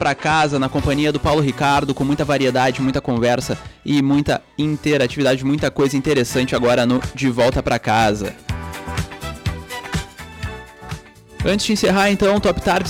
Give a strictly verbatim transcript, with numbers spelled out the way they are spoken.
Pra Casa, na companhia do Paulo Ricardo, com muita variedade, muita conversa e muita interatividade, muita coisa interessante agora no De Volta Pra Casa. Antes de encerrar, então, Top Tarde